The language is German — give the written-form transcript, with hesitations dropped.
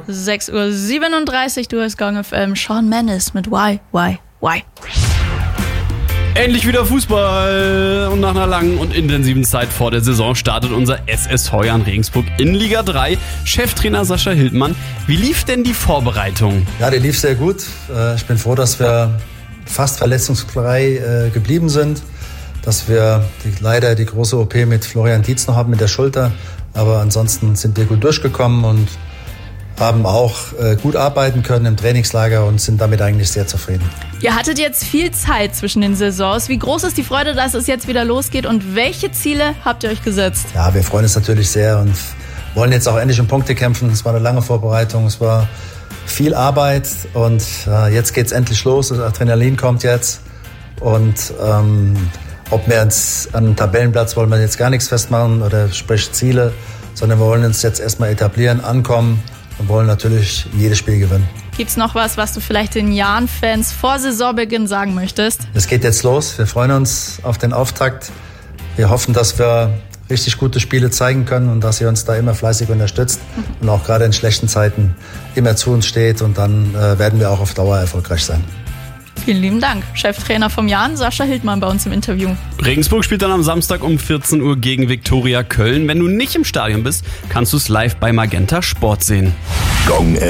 6:37 Uhr, du hörst Gong FM. Shawn Mendes mit Why. Endlich wieder Fußball und nach einer langen und intensiven Zeit vor der Saison startet unser SS Heuern Regensburg in Liga 3. Cheftrainer Sascha Hildmann, wie lief denn die Vorbereitung? Ja, die lief sehr gut. Ich bin froh, dass wir fast verletzungsfrei geblieben sind, dass wir leider die große OP mit Florian Dietz noch haben mit der Schulter, aber ansonsten sind wir gut durchgekommen und haben auch gut arbeiten können im Trainingslager und sind damit eigentlich sehr zufrieden. Ihr hattet jetzt viel Zeit zwischen den Saisons. Wie groß ist die Freude, dass es jetzt wieder losgeht und welche Ziele habt ihr euch gesetzt? Ja, wir freuen uns natürlich sehr und wollen jetzt auch endlich um Punkte kämpfen. Es war eine lange Vorbereitung, es war viel Arbeit und jetzt geht's endlich los. Das Adrenalin kommt jetzt und ob wir uns an den Tabellenplatz wollen wir jetzt gar nichts festmachen oder sprich Ziele, sondern wir wollen uns jetzt erstmal etablieren, ankommen und wollen natürlich jedes Spiel gewinnen. Gibt's noch was du vielleicht den Jahn-Fans vor Saisonbeginn sagen möchtest? Es geht jetzt los. Wir freuen uns auf den Auftakt. Wir hoffen, dass wir richtig gute Spiele zeigen können und dass ihr uns da immer fleißig unterstützt und auch gerade in schlechten Zeiten immer zu uns steht und dann werden wir auch auf Dauer erfolgreich sein. Vielen lieben Dank. Cheftrainer vom Jahren, Sascha Hildmann bei uns im Interview. Regensburg spielt dann am Samstag um 14 Uhr gegen Viktoria Köln. Wenn du nicht im Stadion bist, kannst du es live bei Magenta Sport sehen. Gong